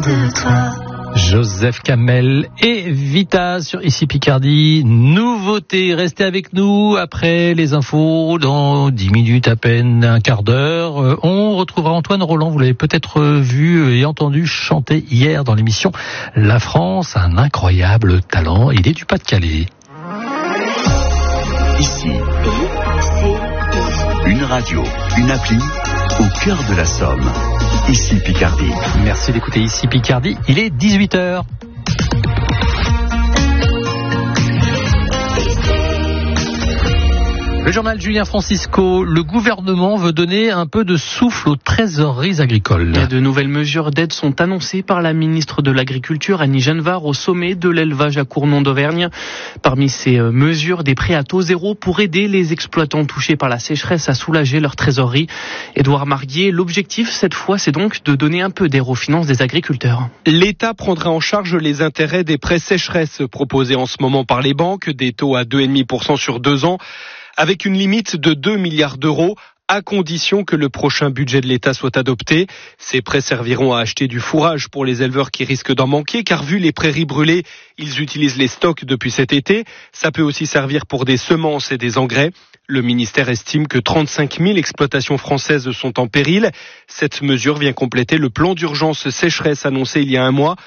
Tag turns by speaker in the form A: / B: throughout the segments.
A: de toi.
B: Joseph Kamel et Vita sur Ici Picardie. Nouveauté, restez avec nous après les infos dans 10 minutes à peine, un quart d'heure. On retrouvera Antoine Roland, vous l'avez peut-être vu et entendu chanter hier dans l'émission La France a un incroyable talent, il est du Pas-de-Calais.
C: Ici, une radio, une appli au cœur de la Somme. Ici Picardie.
B: Merci d'écouter Ici Picardie. Il est 18h. Le journal Julien Francisco, le gouvernement veut donner un peu de souffle aux trésoreries agricoles.
D: De nouvelles mesures d'aide sont annoncées par la ministre de l'Agriculture, Annie Genevard, au sommet de l'élevage à Cournon d'Auvergne. Parmi ces mesures, des prêts à taux zéro pour aider les exploitants touchés par la sécheresse à soulager leur trésorerie. Édouard Marguier, l'objectif cette fois, c'est donc de donner un peu d'air aux finances des agriculteurs.
E: L'État prendra en charge les intérêts des prêts sécheresse proposés en ce moment par les banques, des taux à 2,5% sur 2 ans. Avec une limite de 2 milliards d'euros, à condition que le prochain budget de l'État soit adopté. Ces prêts serviront à acheter du fourrage pour les éleveurs qui risquent d'en manquer, car vu les prairies brûlées, ils utilisent les stocks depuis cet été. Ça peut aussi servir pour des semences et des engrais. Le ministère estime que 35 000 exploitations françaises sont en péril. Cette mesure vient compléter le plan d'urgence sécheresse annoncé il y a un mois.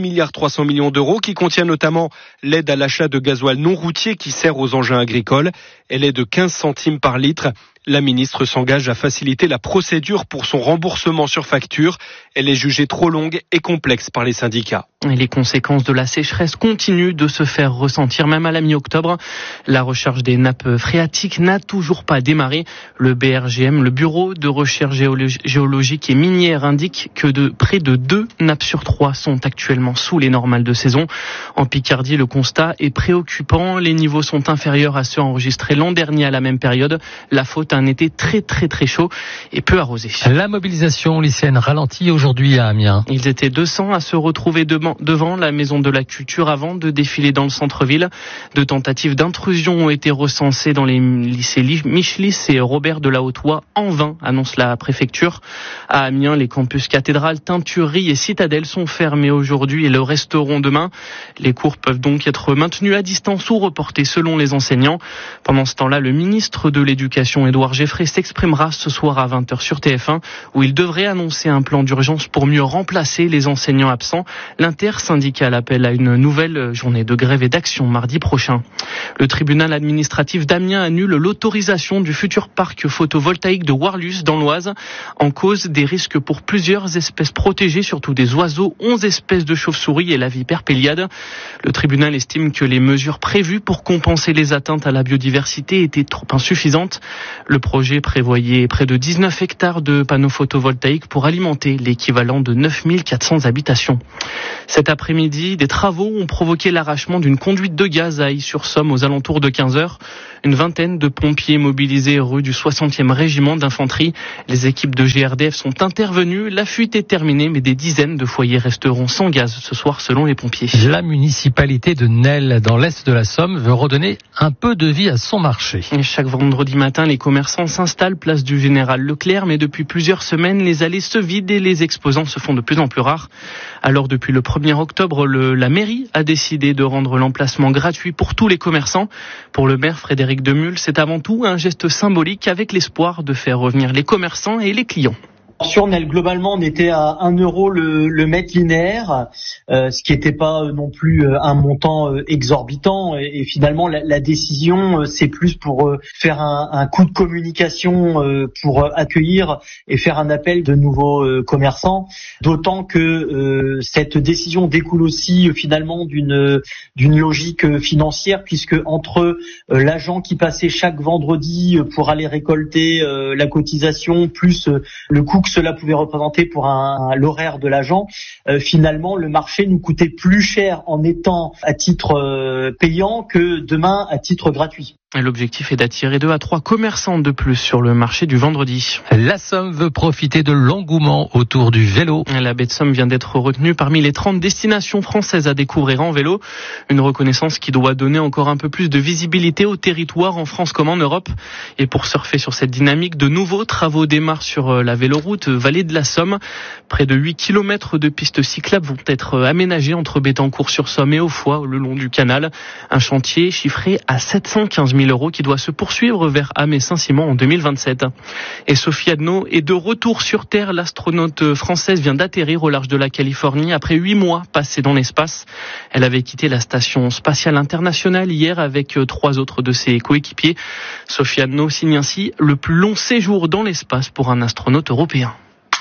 E: 1,3 milliard d'euros qui contient notamment l'aide à l'achat de gasoil non routier qui sert aux engins agricoles. Elle est de 15 centimes par litre. La ministre s'engage à faciliter la procédure pour son remboursement sur facture. Elle est jugée trop longue et complexe par les syndicats.
D: Et les conséquences de la sécheresse continuent de se faire ressentir même à la mi-octobre. La recharge des nappes phréatiques n'a toujours pas démarré. Le BRGM, le Bureau de recherche géologique et minière, indique que près de 2 nappes sur 3 sont actuellement sous les normales de saison. En Picardie, le constat est préoccupant. Les niveaux sont inférieurs à ceux enregistrés l'an dernier à la même période. La faute à un été très chaud et peu arrosé.
B: La mobilisation lycéenne ralentit aujourd'hui à Amiens.
D: Ils étaient 200 à se retrouver devant la maison de la culture avant de défiler dans le centre-ville. 2 tentatives d'intrusion ont été recensées dans les lycées Michelis et Robert de la Haute-Oie, en vain, annonce la préfecture. À Amiens, les campus Cathédrale, Teinturerie et Citadelle sont fermés aujourd'hui et le resteront demain. Les cours peuvent donc être maintenus à distance ou reportés selon les enseignants. Pendant ce temps-là, le ministre de l'Éducation, Édouard Geffray, s'exprimera ce soir à 20h sur TF1 où il devrait annoncer un plan d'urgence pour mieux remplacer les enseignants absents. L'intersyndicale appelle à une nouvelle journée de grève et d'action mardi prochain. Le tribunal administratif d'Amiens annule l'autorisation du futur parc photovoltaïque de Warlus dans l'Oise en cause des risques pour plusieurs espèces protégées, surtout des oiseaux, 11 espèces de chauves-souris et la vipère péliade. Le tribunal estime que les mesures prévues pour compenser les atteintes à la biodiversité étaient trop insuffisantes. Le projet prévoyait près de 19 hectares de panneaux photovoltaïques pour alimenter l'équivalent de 9400 habitations. Cet après-midi, des travaux ont provoqué l'arrachement d'une conduite de gaz à Ailly-sur-Somme aux alentours de 15h. Une vingtaine de pompiers mobilisés rue du 60e régiment d'infanterie. Les équipes de GRDF sont intervenues. La fuite est terminée, mais des dizaines de foyers resteront sans gaz ce soir selon les pompiers.
B: La municipalité de Nesle, dans l'est de la Somme, veut redonner un peu de vie à son marché.
D: Et chaque vendredi matin, les commerçants s'installent place du Général Leclerc, mais depuis plusieurs semaines, les allées se vident et les exposants se font de plus en plus rares. Alors depuis le 1er octobre, la mairie a décidé de rendre l'emplacement gratuit pour tous les commerçants. Pour le maire Frédéric Demulle, c'est avant tout un geste symbolique avec l'espoir de faire revenir les commerçants et les clients.
F: Sur Nesle, globalement, on était à 1 euro le mètre linéaire, ce qui n'était pas non plus un montant exorbitant. Et finalement, la décision, c'est plus pour faire un coup de communication pour accueillir et faire un appel de nouveaux commerçants. D'autant que cette décision découle aussi finalement d'une logique financière, puisque entre l'agent qui passait chaque vendredi pour aller récolter la cotisation, plus le coût que cela pouvait représenter pour l'horaire de l'agent, finalement le marché nous coûtait plus cher en étant à titre payant que demain à titre gratuit.
D: L'objectif est d'attirer 2 à 3 commerçants de plus sur le marché du vendredi.
B: La Somme veut profiter de l'engouement autour du vélo.
D: La baie de Somme vient d'être retenue parmi les 30 destinations françaises à découvrir en vélo. Une reconnaissance qui doit donner encore un peu plus de visibilité au territoire en France comme en Europe. Et pour surfer sur cette dynamique, de nouveaux travaux démarrent sur la véloroute Vallée de la Somme. Près de 8 km de pistes cyclables vont être aménagées entre Béthencourt-sur-Somme et Auffoy, le long du canal. Un chantier chiffré à 715 000 € qui doit se poursuivre vers Ham et Saint-Simon en 2027. Et Sophie Adno est de retour sur Terre. L'astronaute française vient d'atterrir au large de la Californie après 8 mois passés dans l'espace. Elle avait quitté la station spatiale internationale hier avec 3 autres de ses coéquipiers. Sophie Adno signe ainsi le plus long séjour dans l'espace pour un astronaute européen.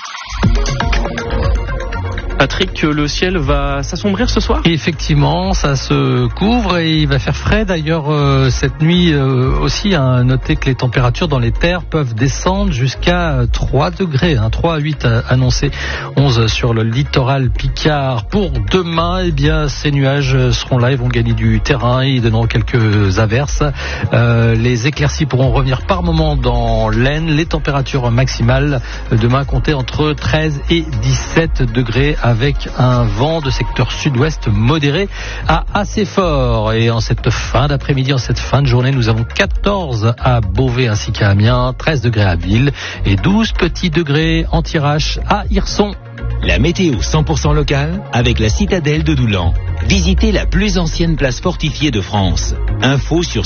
D: Patrick, le ciel va s'assombrir ce soir ?
B: Effectivement, ça se couvre et il va faire frais. D'ailleurs, cette nuit aussi, notez que les températures dans les terres peuvent descendre jusqu'à 3 degrés, 3 à 8 annoncés, 11 sur le littoral Picard. Pour demain, eh bien, ces nuages seront là, ils vont gagner du terrain, ils donneront quelques averses. Les éclaircies pourront revenir par moment dans l'Aisne. Les températures maximales demain comptaient entre 13 et 17 degrés. Avec un vent de secteur sud-ouest modéré à assez fort. Et en cette fin d'après-midi, en cette fin de journée, nous avons 14 à Beauvais ainsi qu'à Amiens, 13 degrés à Ville et 12 petits degrés en Thiérache à Hirson.
A: La météo 100% locale avec la citadelle de Doulan. Visitez la plus ancienne place fortifiée de France. Info sur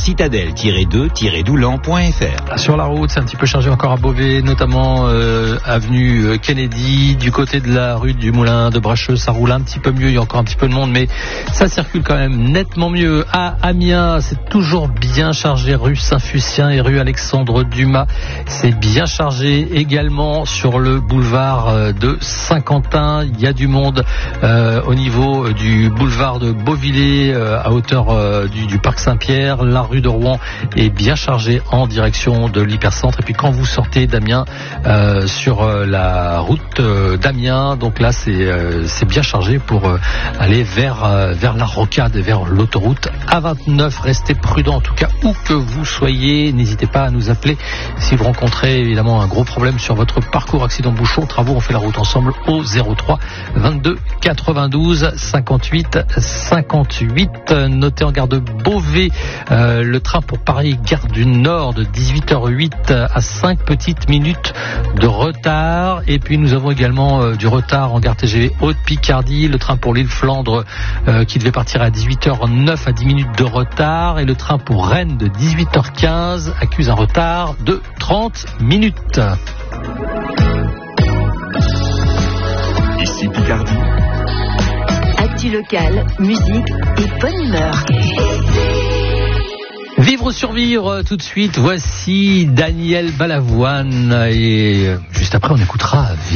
A: citadelle-2-doulan.fr.
B: Sur la route, c'est un petit peu chargé encore à Beauvais, notamment avenue Kennedy, du côté de la rue du Moulin de Bracheux, ça roule un petit peu mieux, il y a encore un petit peu de monde, mais ça circule quand même nettement mieux. À Amiens, c'est toujours bien chargé, rue Saint-Fucien et rue Alexandre Dumas, c'est bien chargé également sur le boulevard de Saint-Quentin, il y a du monde au niveau du boulevard de Beauvillers à hauteur du parc Saint-Pierre. La rue de Rouen est bien chargée en direction de l'hypercentre. Et puis quand vous sortez d'Amiens sur la route d'Amiens, donc là c'est bien chargé pour aller vers la rocade et vers l'autoroute A29. Restez prudents en tout cas où que vous soyez. N'hésitez pas à nous appeler si vous rencontrez évidemment un gros problème sur votre parcours accident bouchon, travaux. On fait la route ensemble au 03 22 92 58 58. Notez en gare de Beauvais le train pour Paris gare du Nord de 18h08 à 5 petites minutes de retard. Et puis nous avons également du retard en gare TGV Haute-Picardie, le train pour l'île Flandre qui devait partir à 18h09 à 10 minutes de retard, et le train pour Rennes de 18h15 accuse un retard de 30 minutes.
C: Ici Picardie.
G: Actu locale, musique et bonne humeur.
B: Vivre ou survivre, tout de suite, voici Daniel Balavoine, et juste après on écoutera